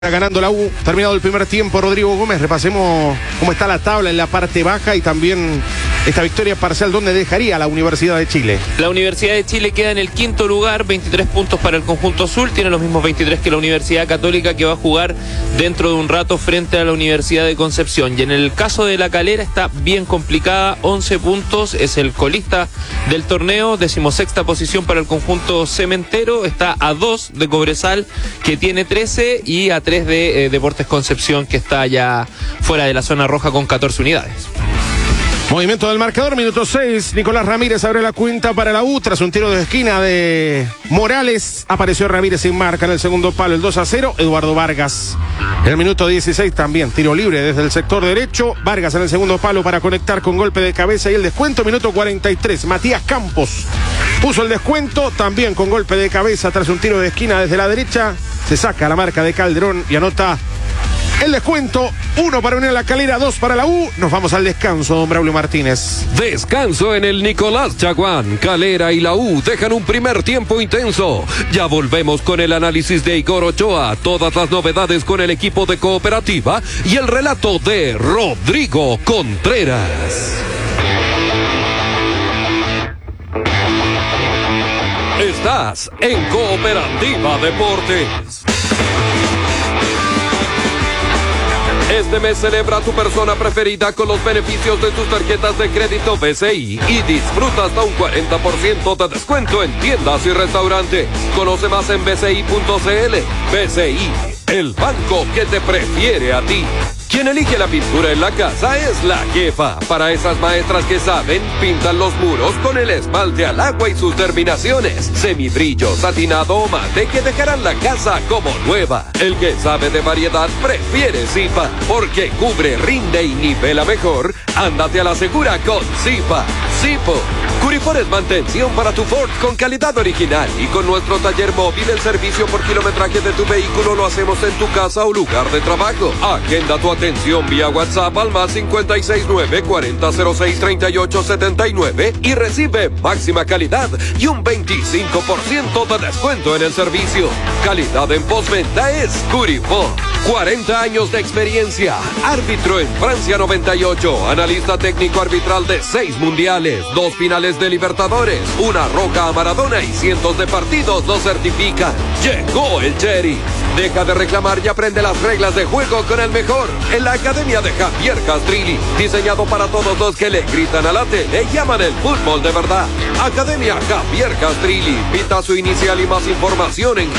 Ganando la U, terminado el primer tiempo, Rodrigo Gómez, repasemos cómo está la tabla en la parte baja y también esta victoria parcial, ¿dónde dejaría a la Universidad de Chile? La Universidad de Chile queda en el quinto lugar, 23 puntos para el conjunto azul, tiene los mismos 23 que la Universidad Católica, que va a jugar dentro de un rato frente a la Universidad de Concepción. Y en el caso de La Calera está bien complicada, 11 puntos, es el colista del torneo, 16ª posición para el conjunto cementero, está a 2 de Cobresal, que tiene 13, y a 3 de Deportes Concepción, que está ya fuera de la zona roja con 14 unidades. Movimiento del marcador, minuto 6. Nicolás Ramírez abre la cuenta para la U. Tras un tiro de esquina de Morales, apareció Ramírez sin marca en el segundo palo, el 2-0. Eduardo Vargas. En el minuto 16 también, tiro libre desde el sector derecho. Vargas en el segundo palo para conectar con golpe de cabeza y el descuento. Minuto 43. Matías Campos puso el descuento también con golpe de cabeza tras un tiro de esquina desde la derecha. Se saca la marca de Calderón y anota el descuento. 1 para Unión La Calera, 2 para la U. Nos vamos al descanso, don Braulio Martínez. Descanso en el Nicolás Chaguán. Calera y la U dejan un primer tiempo intenso. Ya volvemos con el análisis de Igor Ochoa, todas las novedades con el equipo de Cooperativa y el relato de Rodrigo Contreras. Estás en Cooperativa Deportes. Este mes celebra a tu persona preferida con los beneficios de tus tarjetas de crédito BCI y disfruta hasta un 40% de descuento en tiendas y restaurantes. Conoce más en bci.cl. BCI, el banco que te prefiere a ti. Quien elige la pintura en la casa es la jefa. Para esas maestras que saben, pintan los muros con el esmalte al agua y sus terminaciones, semibrillo, satinado o mate, que dejarán la casa como nueva. El que sabe de variedad prefiere Zipa, porque cubre, rinde y nivela mejor. Ándate a la segura con Zipa. Zipo. Curifor es mantención para tu Ford con calidad original, y con nuestro taller móvil el servicio por kilometraje de tu vehículo lo hacemos en tu casa o lugar de trabajo. Agenda tu atención vía WhatsApp al más 569-4006-3879 y recibe máxima calidad y un 25% de descuento en el servicio. Calidad en postventa es Curifor. 40 años de experiencia. Árbitro en Francia 98. Analista técnico arbitral de 6 mundiales, 2 finales de Libertadores, una roca a Maradona y cientos de partidos lo certifican. Llegó el Cherry. Deja de reclamar y aprende las reglas de juego con el mejor en la Academia de Javier Castrilli. Diseñado para todos los que le gritan a la tele y aman el fútbol de verdad. Academia Javier Castrilli. Pita su inicial y más información en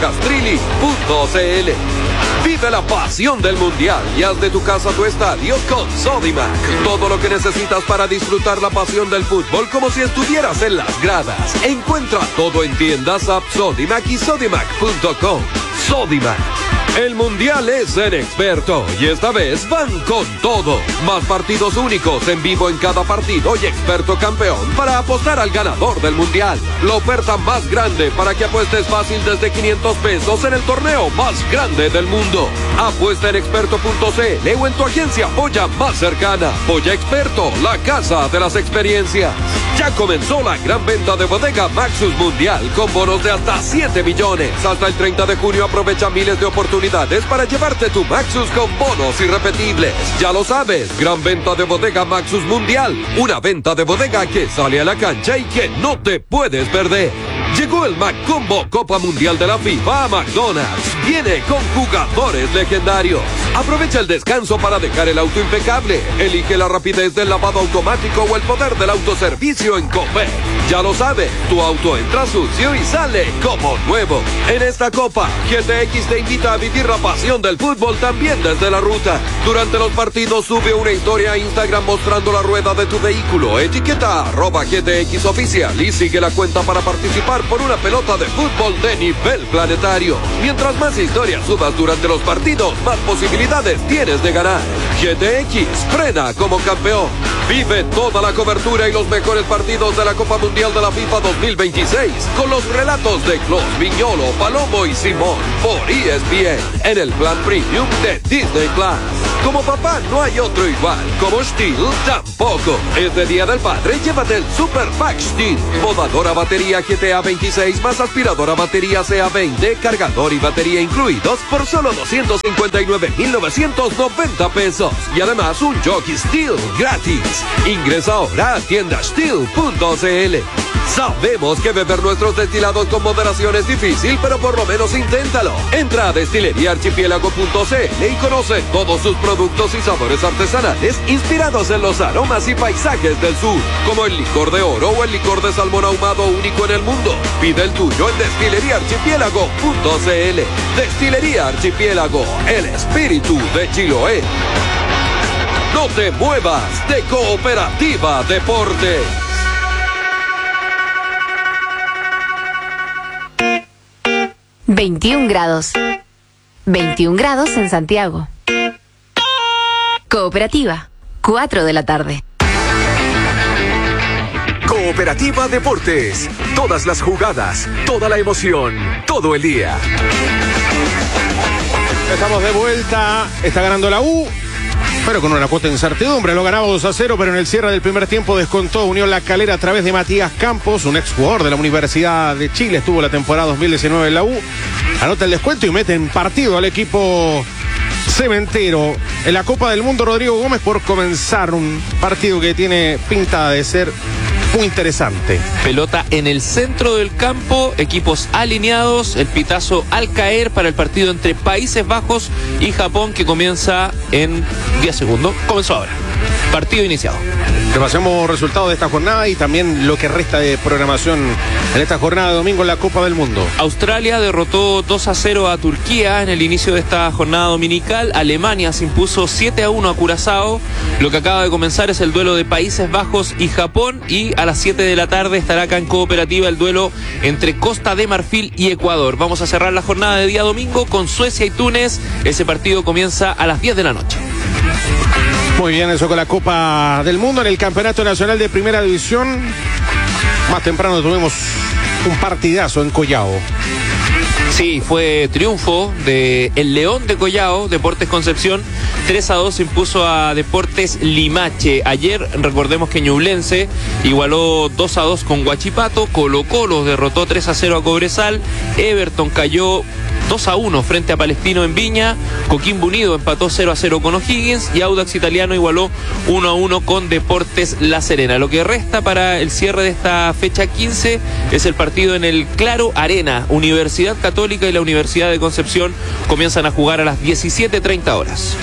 javiercastrilli.cl. Vive la pasión del Mundial y haz de tu casa tu estadio con Sodimac. Todo lo que necesitas para disfrutar la pasión del fútbol como si estuvieras en las gradas. Encuentra todo en tiendas, app Sodimac y sodimac.com. Sodimac. El Mundial es el experto y esta vez van con todo. Más partidos únicos en vivo en cada partido y experto campeón para apostar al ganador del Mundial. La oferta más grande para que apuestes fácil desde 500 pesos en el torneo más grande del mundo. Apuesta en experto.cl o en tu agencia Polla más cercana. Polla Experto, la casa de las experiencias. Ya comenzó la gran venta de Bodega Maxus Mundial con bonos de hasta 7 millones. Hasta el 30 de junio aprovecha miles de oportunidades para llevarte tu Maxus con bonos irrepetibles. Ya lo sabes, gran venta de Bodega Maxus Mundial. Una venta de bodega que sale a la cancha y que no te puedes perder. Llegó el McCombo Copa Mundial de la FIFA a McDonald's. Viene con jugadores legendarios. Aprovecha el descanso para dejar el auto impecable. Elige la rapidez del lavado automático o el poder del autoservicio en Copec. Ya lo sabes, tu auto entra sucio y sale como nuevo. En esta Copa, GTX te invita a vivir la pasión del fútbol también desde la ruta. Durante los partidos sube una historia a Instagram mostrando la rueda de tu vehículo. Etiqueta @GTX Oficial y sigue la cuenta para participar por una pelota de fútbol de nivel planetario. Mientras más historias subas durante los partidos, más posibilidades tienes de ganar. GTX, frena como campeón. Vive toda la cobertura y los mejores partidos de la Copa Mundial de la FIFA 2026 con los relatos de Clos, Viñolo, Palomo y Simón por ESPN en el plan premium de Disney Plus. Como papá no hay otro igual, como Steel tampoco. Este Día del Padre llévate el Super Pack Steel, podadora batería GTA 26 más aspiradora batería CA20, cargador y batería incluidos por solo 259,990 pesos. Y además un Jockey Steel gratis. Ingresa ahora a tiendasteel.cl. Sabemos que beber nuestros destilados con moderación es difícil, pero por lo menos inténtalo. Entra a destileriaarchipiélago.cl y conoce todos sus productos y sabores artesanales inspirados en los aromas y paisajes del sur, como el licor de oro o el licor de salmón ahumado único en el mundo. Pide el tuyo en destileriaarchipiélago.cl. Destilería Archipiélago, el espíritu de Chiloé. No te muevas de Cooperativa Deportes. ...21 grados en Santiago. Cooperativa, 4 de la tarde. Cooperativa Deportes. Todas las jugadas, toda la emoción, todo el día. Estamos de vuelta. Está ganando la U, pero con una cuota de incertidumbre. Lo ganaba 2-0, pero en el cierre del primer tiempo descontó Unión La Calera a través de Matías Campos, un exjugador de la Universidad de Chile. Estuvo la temporada 2019 en la U. Anota el descuento y mete en partido al equipo cementero. En la Copa del Mundo, Rodrigo Gómez, por comenzar un partido que tiene pinta de ser muy interesante. Pelota en el centro del campo, equipos alineados, el pitazo al caer para el partido entre Países Bajos y Japón, que comienza en 10 segundos. Comenzó ahora. Partido iniciado. Repasemos resultados de esta jornada y también lo que resta de programación en esta jornada de domingo en la Copa del Mundo. Australia derrotó 2-0 a Turquía en el inicio de esta jornada dominical. Alemania se impuso 7-1 a Curazao. Lo que acaba de comenzar es el duelo de Países Bajos y Japón, y a las 7 de la tarde estará acá en Cooperativa el duelo entre Costa de Marfil y Ecuador. Vamos a cerrar la jornada de día domingo con Suecia y Túnez. Ese partido comienza a las 10 de la noche. Muy bien, eso con la Copa del Mundo. En el Campeonato Nacional de Primera División, más temprano tuvimos un partidazo en Collao. Sí, fue triunfo de el León de Collao, Deportes Concepción. 3-2 se impuso a Deportes Limache. Ayer, recordemos que Ñublense igualó 2-2 con Huachipato. Colo-Colo derrotó 3-0 a Cobresal. Everton cayó 2-1 frente a Palestino en Viña. Coquimbo Unido empató 0-0 con O'Higgins y Audax Italiano igualó 1-1 con Deportes La Serena. Lo que resta para el cierre de esta fecha 15 es el partido en el Claro Arena. Universidad Católica y la Universidad de Concepción comienzan a jugar a las 17:30 horas.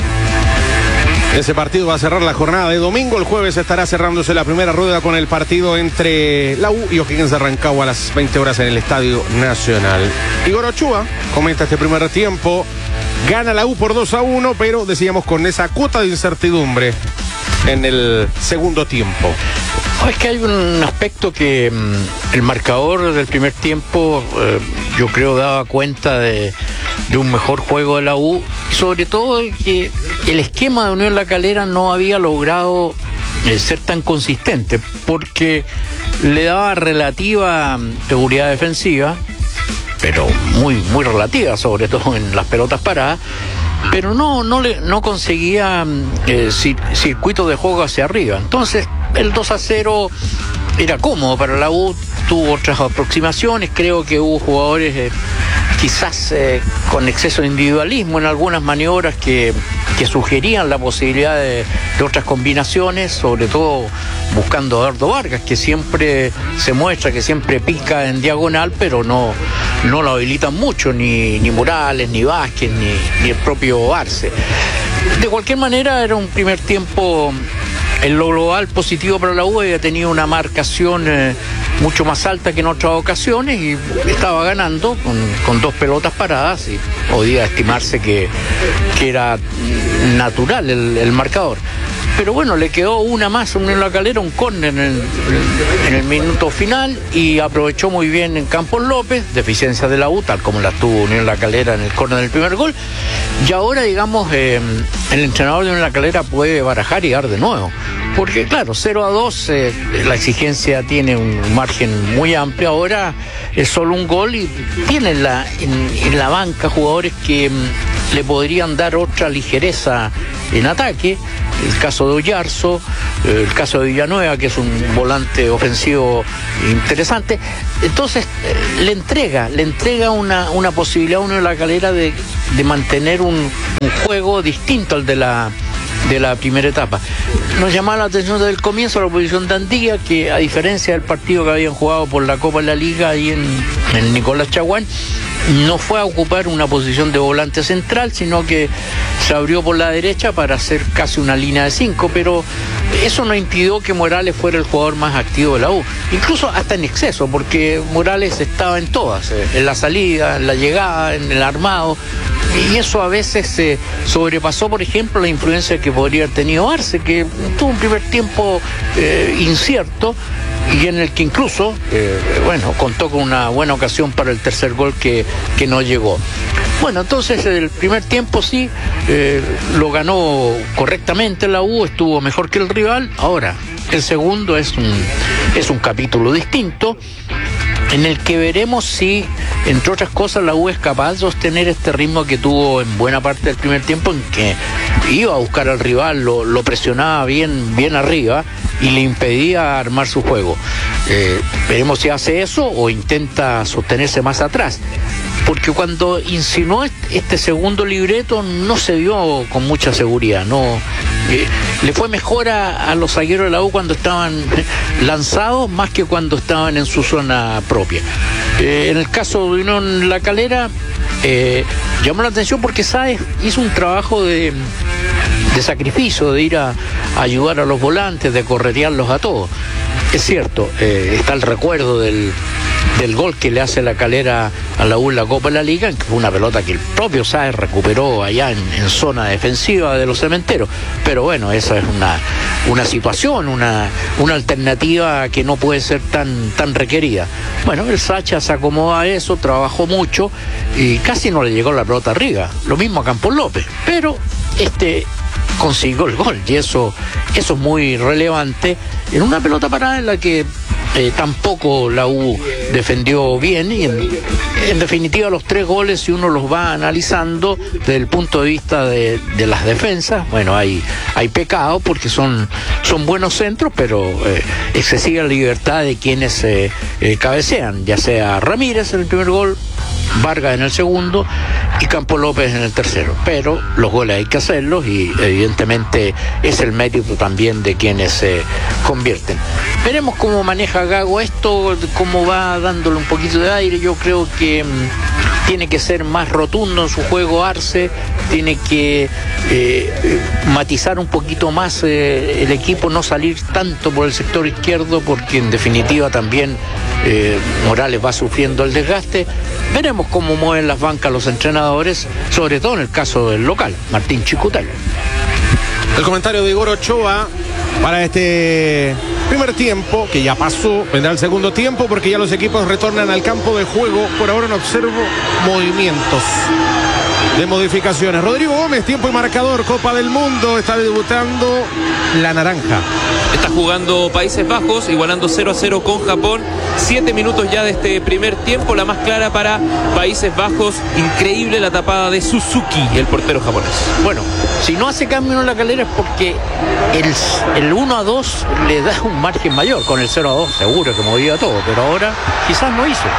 Ese partido va a cerrar la jornada de domingo. El jueves estará cerrándose la primera rueda con el partido entre la U y O'Higgins de Rancagua a las 20 horas en el Estadio Nacional. Igor Ochoa comenta este primer tiempo. Gana la U por 2-1, pero decíamos con esa cuota de incertidumbre en el segundo tiempo. Es que hay un aspecto que el marcador del primer tiempo yo creo daba cuenta de un mejor juego de la U, y sobre todo que el esquema de Unión La Calera no había logrado ser tan consistente, porque le daba relativa seguridad defensiva, pero muy, muy relativa, sobre todo en las pelotas paradas, pero no conseguía circuito de juego hacia arriba. Entonces el 2-0 era cómodo para la U, tuvo otras aproximaciones, creo que hubo jugadores quizás con exceso de individualismo en algunas maniobras que sugerían la posibilidad de otras combinaciones, sobre todo buscando a Eduardo Vargas, que siempre se muestra, que siempre pica en diagonal, pero no lo habilitan mucho, ni Morales, ni Vázquez, ni el propio Arce. De cualquier manera, era un primer tiempo en lo global positivo para la U. Había tenido una marcación mucho más alta que en otras ocasiones y estaba ganando con dos pelotas paradas, y podía estimarse que era natural el marcador. Pero bueno, le quedó una más a Unión La Calera, un córner en el minuto final, y aprovechó muy bien en Campos López, deficiencia de la U, tal como la tuvo Unión La Calera en el córner del primer gol. Y ahora, digamos, el entrenador de Unión La Calera puede barajar y dar de nuevo. Porque claro, 0-2, la exigencia tiene un margen muy amplio. Ahora es solo un gol y tiene en la banca jugadores que le podrían dar otra ligereza en ataque. el caso de Oyarzo, el caso de Villanueva, que es un volante ofensivo interesante. Entonces le entrega una posibilidad a uno de La Calera de mantener un juego distinto al de la primera etapa. Nos llamaba la atención desde el comienzo la posición de Andía, que a diferencia del partido que habían jugado por la Copa de la Liga ahí en Nicolás Chaguán, no fue a ocupar una posición de volante central, sino que se abrió por la derecha para hacer casi una línea de 5, pero eso no impidió que Morales fuera el jugador más activo de la U, incluso hasta en exceso, porque Morales estaba en todas, en la salida, en la llegada, en el armado, y eso a veces se sobrepasó, por ejemplo, la influencia que podría haber tenido Arce, que tuvo un primer tiempo incierto, y en el que incluso, contó con una buena ocasión para el tercer gol que no llegó. Bueno, entonces el primer tiempo sí, lo ganó correctamente la U, estuvo mejor que el rival. Ahora, el segundo es un capítulo distinto, en el que veremos si, entre otras cosas, la U es capaz de sostener este ritmo que tuvo en buena parte del primer tiempo, en que iba a buscar al rival, lo presionaba bien arriba y le impedía armar su juego. Veremos si hace eso o intenta sostenerse más atrás, porque cuando insinuó este segundo libreto no se vio con mucha seguridad, le fue mejor a los zagueros de la U cuando estaban lanzados más que cuando estaban en su zona propia. En el caso de Unión La Calera, llamó la atención porque Sáez hizo un trabajo de sacrificio, de ir a ayudar a los volantes, de corretearlos a todos. Es cierto, está el recuerdo del gol que le hace La Calera a la U en la Copa de la Liga, que fue una pelota que el propio Sáez recuperó allá en zona defensiva de los Cementeros. Pero bueno, esa es una situación, una alternativa que no puede ser tan requerida. Bueno, el Sacha se acomoda a eso, trabajó mucho y casi no le llegó la pelota arriba. Lo mismo a Campos López, pero consiguió el gol y eso es muy relevante en una pelota parada en la que tampoco la U defendió bien, y en definitiva los 3 goles, si uno los va analizando desde el punto de vista de las defensas, bueno, hay pecado porque son buenos centros, pero excesiva libertad de quienes cabecean, ya sea Ramírez en el primer gol, Vargas en el segundo y Campos López en el tercero. Pero los goles hay que hacerlos y evidentemente es el mérito también de quienes se convierten. Veremos cómo maneja Gago esto, cómo va dándole un poquito de aire. Yo creo que tiene que ser más rotundo en su juego Arce, tiene que matizar un poquito más el equipo, no salir tanto por el sector izquierdo, porque en definitiva también Morales va sufriendo el desgaste. Veremos cómo mueven las bancas los entrenadores, sobre todo en el caso del local, Martín Chicutel. El comentario de Igor Ochoa para este primer tiempo, que ya pasó. Vendrá el segundo tiempo porque ya los equipos retornan al campo de juego. Por ahora no observo movimientos de modificaciones. Rodrigo Gómez, tiempo y marcador. Copa del Mundo, está debutando la naranja. Está jugando Países Bajos, igualando 0-0 con Japón. 7 minutos ya de este primer tiempo, la más clara para Países Bajos. Increíble la tapada de Suzuki, el portero japonés. Bueno, si no hace cambio en La Calera es porque el 1-2 le da un margen mayor. Con el 0-2 seguro que movía todo, pero ahora quizás no hizo.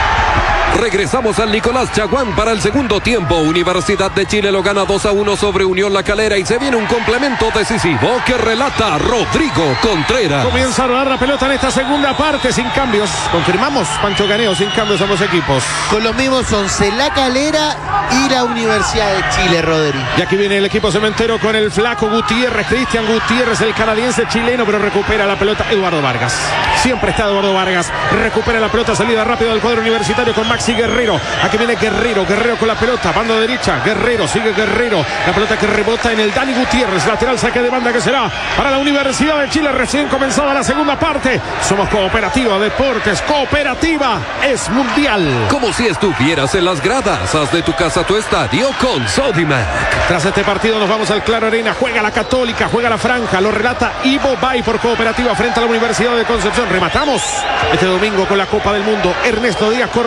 Regresamos al Nicolás Chaguán para el segundo tiempo. Universidad de Chile lo gana 2-1 sobre Unión La Calera y se viene un complemento decisivo que relata Rodrigo Contreras. Comienza a rodar la pelota en esta segunda parte sin cambios. Confirmamos, Pancho Caneo, sin cambios ambos equipos. Con los mismos 11, La Calera y la Universidad de Chile, Rodri. Y aquí viene el equipo cementero con el flaco Gutiérrez, Cristian Gutiérrez, el canadiense chileno, pero recupera la pelota Eduardo Vargas. Siempre está Eduardo Vargas. Recupera la pelota, salida rápida del cuadro universitario con Maxi Guerrero. Aquí viene Guerrero con la pelota, banda derecha, Guerrero, sigue Guerrero, la pelota que rebota en el Dani Gutiérrez, lateral, saque de banda que será para la Universidad de Chile, recién comenzada la segunda parte. Somos Cooperativa Deportes, Cooperativa es mundial. Como si estuvieras en las gradas, haz de tu casa tu estadio con Sodimac. Tras este partido nos vamos al Claro Arena, juega la Católica, juega la Franja, lo relata Ivo Bay por Cooperativa frente a la Universidad de Concepción. Rematamos este domingo con la Copa del Mundo. Ernesto Díaz Correa, el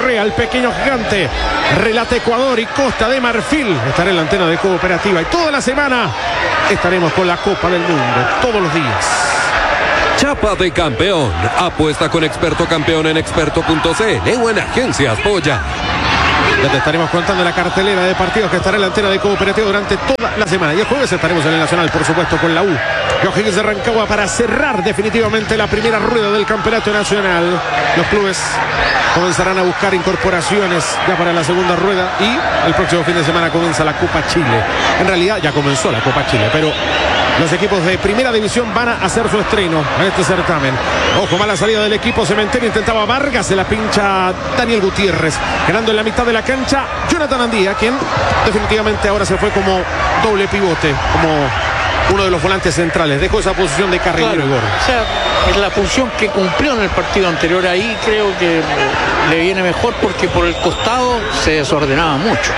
pequeño gigante. Relata Ecuador y Costa de Marfil. Estará en la antena de Cooperativa. Y toda la semana estaremos con la Copa del Mundo. Todos los días. Chapa de campeón. Apuesta con Experto Campeón en experto.cl o en Agencias Polla. Ya te estaremos contando la cartelera de partidos que estará en la antena de Cooperativa durante toda la semana. Y el jueves estaremos en el Nacional, por supuesto, con la U. O'Higgins de Rancagua para cerrar definitivamente la primera rueda del Campeonato Nacional. Los clubes comenzarán a buscar incorporaciones ya para la segunda rueda. Y el próximo fin de semana comienza la Copa Chile. En realidad ya comenzó la Copa Chile, pero los equipos de primera división van a hacer su estreno en este certamen. Ojo, mala salida del equipo Cementerio. Intentaba Vargas, se la pincha Daniel Gutiérrez. Ganando en la mitad de la cancha Jonathan Andía, quien definitivamente ahora se fue como doble pivote, como uno de los volantes centrales. Dejó esa posición de carrilero. Claro, o sea, es la función que cumplió en el partido anterior. Ahí creo que le viene mejor porque por el costado se desordenaba mucho.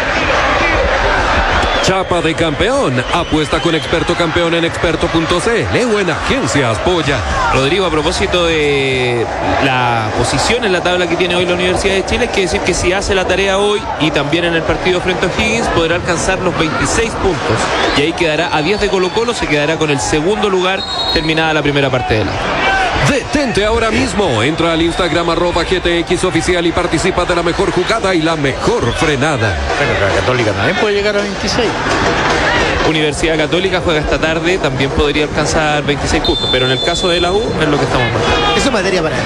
Chapa de campeón. Apuesta con Experto Campeón en experto.cl o en Agencias Polla. Rodrigo, a propósito de la posición en la tabla que tiene hoy la Universidad de Chile, es que decir que si hace la tarea hoy y también en el partido frente a O'Higgins, podrá alcanzar los 26 puntos. Y ahí quedará a 10 de Colo-Colo, se quedará con el segundo lugar terminada la primera parte de la. Detente ahora mismo. Entra al Instagram @GTX Oficial y participa de la mejor jugada y la mejor frenada. Pero la Católica también puede llegar a 26. Universidad Católica juega esta tarde, también podría alcanzar 26 puntos, pero en el caso de la U es lo que estamos marcando. Eso es materia para él.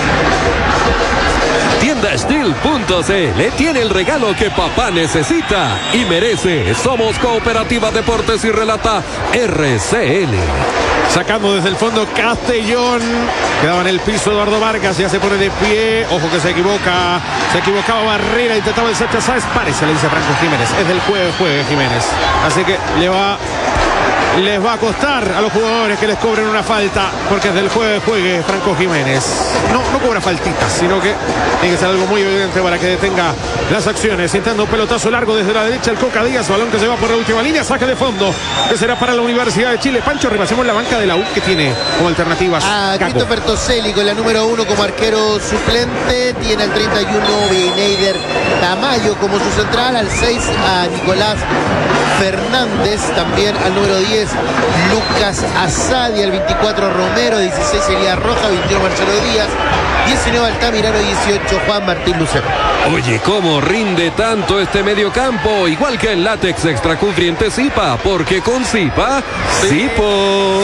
Tiendasteel.cl tiene el regalo que papá necesita y merece. Somos Cooperativa Deportes y relata RCL. Sacando desde el fondo Castellón. Quedaba en el piso Eduardo Vargas. Ya se pone de pie. Ojo que se equivoca. Se equivocaba Barrera. Intentaba el Sacha Sáez. Parece, le dice Franco Jiménez. Es del juegue Jiménez. Así que les va a costar a los jugadores que les cobren una falta, porque es del juegue Franco Jiménez. No cobra faltitas, sino que tiene que ser algo muy evidente para que detenga las acciones. Intentando un pelotazo largo desde la derecha el Coca Díaz, balón que se va por la última línea, saque de fondo, que será para la Universidad de Chile. Pancho, repasemos la banca de la U que tiene como alternativas. Christopher Toselli con la número 1 como arquero suplente, tiene al 31 Bineider Tamayo como su central, al 6 a Nicolás Fernández, también al número 10 Lucas Asadi, al 24 Romero, 16 Elías Roja, 21 Marcelo Díaz, 19 Altamirano, 18 Juan Martín Lucero. Oye, ¿cómo rinde tanto este mediocampo? Igual que el látex extra cubriente Zipa, porque con Zipa, Zipo.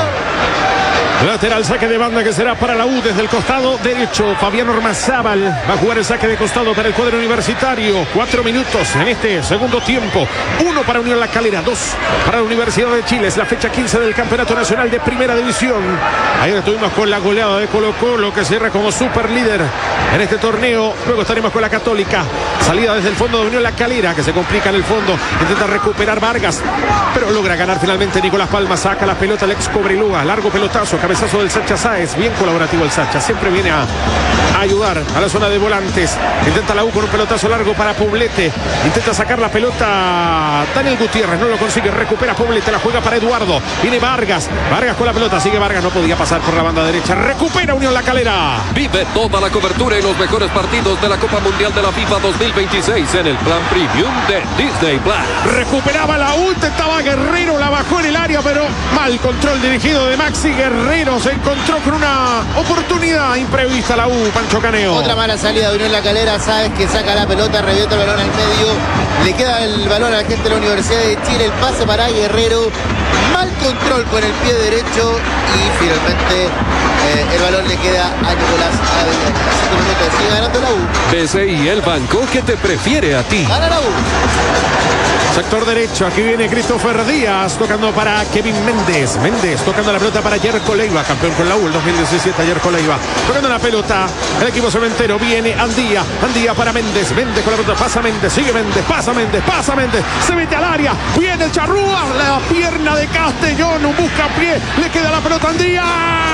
Lateral, saque de banda que será para la U desde el costado derecho. Fabián Ormazábal va a jugar el saque de costado para el cuadro universitario. 4 minutos en este segundo tiempo. 1 para Unión La Calera, 2 para la Universidad de Chile. Es la fecha 15 del Campeonato Nacional de Primera División. Ayer estuvimos con la goleada de Colo-Colo, que cierra como super líder en este torneo. Luego estaremos con la Católica. Salida desde el fondo de Unión La Calera, que se complica en el fondo. Intenta recuperar Vargas, pero logra ganar finalmente Nicolás Palma. Saca la pelota el ex Cobreloa. Largo pelotazo, cabezazo del Sacha Sáez. Bien colaborativo el Sacha. Siempre viene a ayudar a la zona de volantes. Intenta la U con un pelotazo largo para Poblete. Intenta sacar la pelota Daniel Gutiérrez. No lo consigue. Recupera Poblete. La juega para Eduardo. Viene Vargas. Vargas con la pelota. Sigue Vargas. No podía pasar por la banda derecha. Recupera Unión La Calera. Vive toda la cobertura y los mejores partidos de la Copa Mundial de la FIFA 2026 en el plan premium de Disney Plus. Recuperaba la U. Intentaba Guerrero. La bajó en el área, pero mal control dirigido de Maxi Guerrero. Se encontró con una oportunidad imprevista la U, Pancho Caneo. Otra mala salida de Unión La Calera. Sabes que saca la pelota, revienta el balón al medio. Le queda el balón a la gente de la Universidad de Chile. El pase para Guerrero. Mal control con el pie derecho. Y finalmente el balón le queda a Nicolás Avellaneda. Sigue ganando la U. BCI, el banco que te prefiere a ti. Gana la U. Sector derecho, aquí viene Christopher Díaz tocando para Kevin Méndez. Méndez tocando la pelota para Yerko Leiva, campeón con la U el 2017, Yerko Leiva. Tocando la pelota, el equipo cementero viene Andía. Andía para Méndez. Méndez con la pelota, pasa Méndez, sigue Méndez, pasa Méndez, pasa Méndez. Se mete al área, viene el Charrúa, la pierna de Castellón, un buscapié, le queda la pelota a Andía.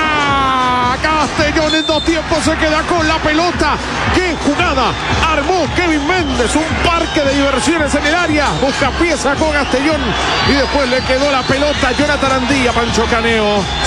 Castellón en 2 tiempos se queda con la pelota. ¡Qué jugada armó Kevin Méndez! Un parque de diversiones en el área. Busca pieza con Castellón y después le quedó la pelota a Jonathan Andía, Pancho Caneo. Sí, queda con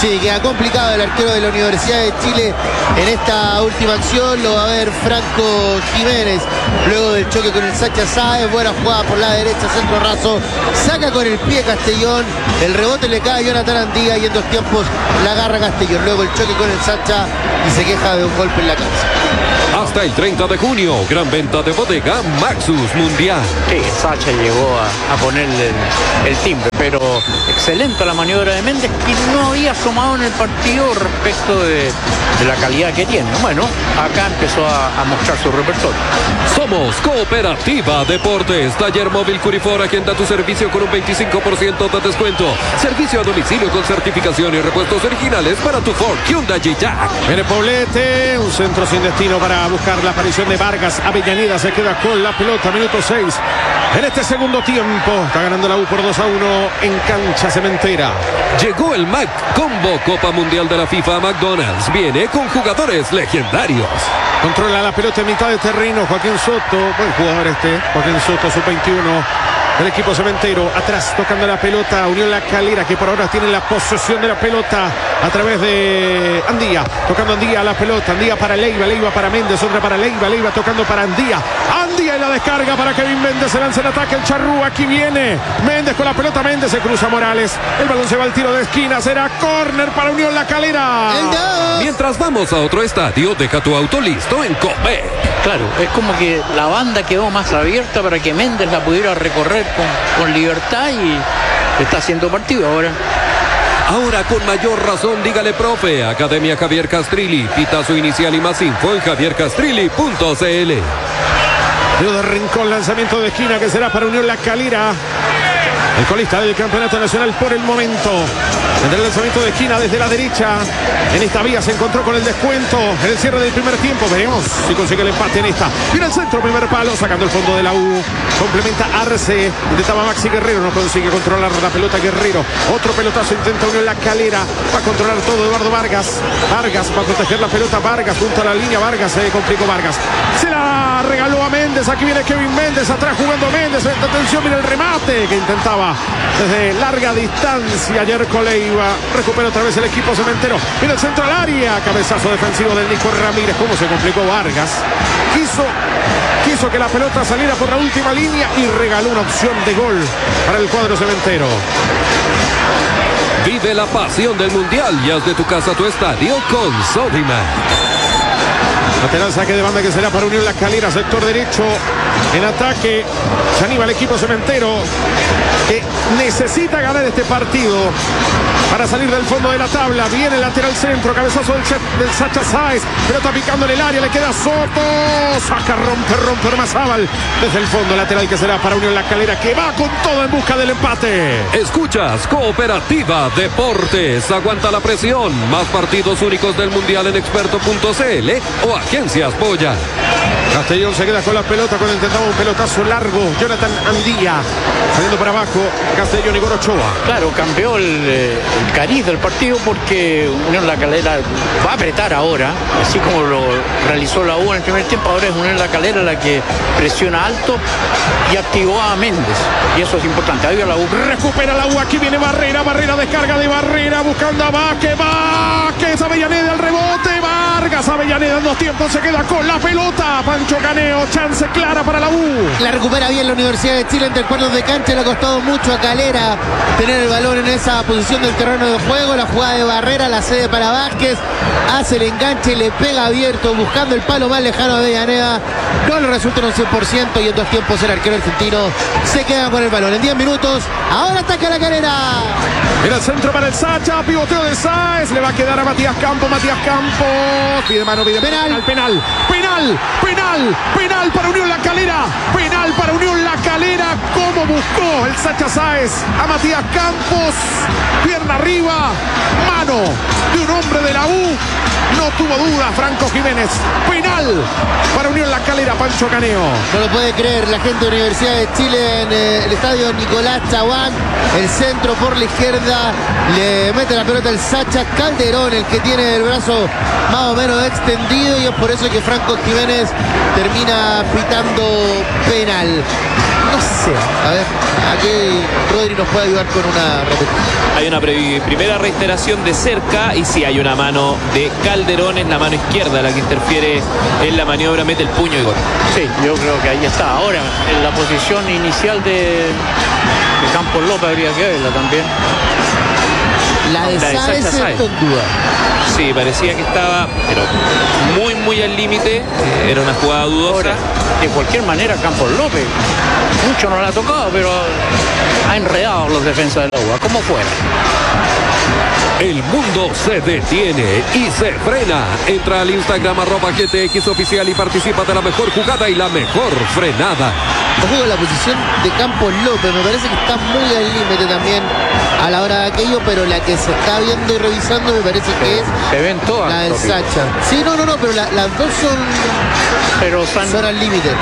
complicado el arquero de la Universidad de Chile en esta última acción. Lo va a ver Franco Jiménez luego del choque con el Sacha Sáez. Buena jugada por la derecha, centro raso, saca con el pie Castellón, el rebote le cae a Jonathan Andía y en 2 tiempos la agarra Castellón. Luego el choque con el Sacha y se queja de un golpe en la cabeza. Hasta el 30 de junio, gran venta de bodega Maxus Mundial. Sí, Sacha llegó a ponerle el timbre, pero excelente la maniobra de Méndez, que no había asomado en el partido respecto de la calidad que tiene. Bueno, acá empezó a mostrar su repertorio. Somos Cooperativa Deportes, taller móvil Curifor, agenda tu servicio con un 25% de descuento. Servicio a domicilio con certificación y repuestos originales para tu Ford, Hyundai y Jack. Viene Poblete, un centro sin destino para buscar la aparición de Vargas. Avellaneda se queda con la pelota, minuto 6. En este segundo tiempo está ganando la U por 2-1 en cancha cementera. Llegó el Mac Combo Copa Mundial de la FIFA a McDonald's. Viene con jugadores legendarios. Controla la pelota en mitad de terreno Joaquín Soto, buen jugador Joaquín Soto, sub-21 del equipo cementero. Atrás tocando la pelota Unión La Calera, que por ahora tiene la posesión de la pelota a través de Andía, tocando Andía la pelota, Andía para Leiva, Leiva para Méndez, otra para Leiva, Leiva tocando para Andía, Andía y la descarga para Kevin Méndez, se lanza el ataque el Charrúa, aquí viene Méndez con la pelota, Méndez se cruza Morales, el balón se va al tiro de esquina, será córner para Unión La Calera. Mientras vamos a otro estadio, deja tu auto listo en Copec. Claro, es como que la banda quedó más abierta para que Méndez la pudiera recorrer con libertad y está haciendo partido ahora. Ahora con mayor razón, dígale profe. Academia Javier Castrilli. Pitazo inicial y más info en javiercastrilli.cl. Leo de Rincón, lanzamiento de esquina que será para Unión La Calera, el colista del campeonato nacional por el momento. En el lanzamiento de esquina desde la derecha, en esta vía se encontró con el descuento en el cierre del primer tiempo. Veremos si consigue el empate en esta. Viene el centro, primer palo, sacando el fondo de la U. Complementa Arce, intentaba Maxi Guerrero, no consigue controlar la pelota Guerrero. Otro pelotazo intenta Unión La Calera, va a controlar todo Eduardo Vargas. Vargas va a proteger la pelota, Vargas junto a la línea, Vargas se complicó Vargas. Se la regaló a Méndez, aquí viene Kevin Méndez, atrás jugando Méndez. Atención, mira el remate que intentaba desde larga distancia Yerko Leiva. Recupera otra vez el equipo cementero. Viene el centro al área. Cabezazo defensivo del Nico Ramírez. Cómo se complicó Vargas. Quiso que la pelota saliera por la última línea y regaló una opción de gol para el cuadro cementero. Vive la pasión del Mundial y haz de tu casa tu estadio con Sodimac. Lateral saque de banda que será para Unión La Calera, sector derecho. En ataque se anima el equipo cementero, que necesita ganar este partido para salir del fondo de la tabla. Viene el lateral centro, cabezazo del Sacha Sáez, pelota picando en el área, le queda Soto, saca, rompe Ormazábal desde el fondo, lateral que será para Unión La Calera, que va con todo en busca del empate. Escuchas Cooperativa Deportes, aguanta la presión, más partidos únicos del Mundial en experto.cl o Agencias Polla. Castellón se queda con la pelota cuando intentaba un pelotazo largo. Jonathan Andía saliendo para abajo. Castellón y Gorochoa. Claro, cambió el cariz del partido porque Unión La Calera va a apretar ahora, así como lo realizó la U en el primer tiempo. Ahora es Unión La Calera la que presiona alto y activó a Méndez, y eso es importante. Ahí va la U. Recupera la U, aquí viene Barrera, descarga de Barrera, buscando a Vázquez, Avellaneda al rebote, Vargas, Avellaneda en 2 tiempos, se queda con la pelota, Pancho Caneo, chance clara para la U. La recupera bien la Universidad de Chile entre cuartos de cancha, le ha costado mucho a Calera tener el balón en esa posición del terreno de juego. La jugada de Barrera, la cede para Vázquez, hace el enganche, le pega abierto, buscando el palo más lejano de Avellaneda, no le resulta en un 100% y en 2 tiempos el arquero argentino se queda con el balón. En 10 minutos, ahora ataca La Calera. Mira el centro para el Sacha, pivoteo de Sáez, le va a quedar a Matías Campos, pide mano, penal para Unión La Calera, penal para Unión La Calera, como buscó el Sacha Sáez a Matías Campos, pierna arriba, mano de un hombre de la U, no tuvo duda Franco Jiménez, penal para Unión La Calera, Pancho Caneo. No lo puede creer la gente de Universidad de Chile en el estadio Nicolás Chaguán, el centro por la izquierda, le mete la pelota el Sacha Calderón, el que tiene el brazo más o menos extendido, y es por eso que Franco Jiménez termina pitando penal. No sé. A ver, aquí Rodri nos puede ayudar con una repetición. Hay una primera reiteración de cerca y sí hay una mano de Calderón, en la mano izquierda la que interfiere en la maniobra, mete el puño y gol. Sí, yo creo que ahí está. Ahora, en la posición inicial de Campos López habría que verla también. La de Sáez está en duda. Sí, parecía que estaba, pero muy al límite. Era una jugada dudosa. Ahora, de cualquier manera, Campos López, mucho no la ha tocado, pero ha enredado los defensas del Agua, como fuera. El mundo se detiene y se frena. Entra al Instagram @GTX oficial y participa de la mejor jugada y la mejor frenada. Ojo, la posición de Campos López me parece que está muy al límite también a la hora de aquello, pero la que se está viendo y revisando me parece que es Se ven todas. la del Topi. Sacha. Sí, no, pero las dos Pero son al límite.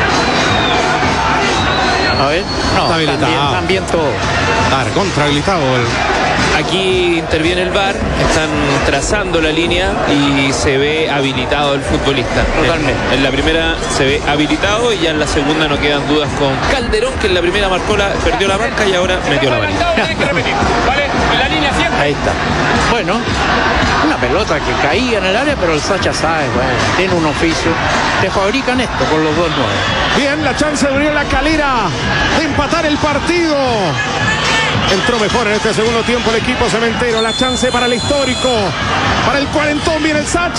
a ver, no, Está habilitado. también todo. Contra habilitado. Aquí interviene el VAR, están trazando la línea y se ve habilitado el futbolista. Totalmente. En la primera se ve habilitado y ya en la segunda no quedan dudas con Calderón, que en la primera perdió la marca y ahora metió la varita. Ahí está. Bueno, una pelota que caía en el área, pero el Sacha sabe, bueno, tiene un oficio. Te fabrican esto con los 2-9. Bien, la chance de Uriel La Calera de empatar el partido. Entró mejor en este segundo tiempo el equipo cementero. La chance para el histórico. Para el cuarentón viene el Sacha.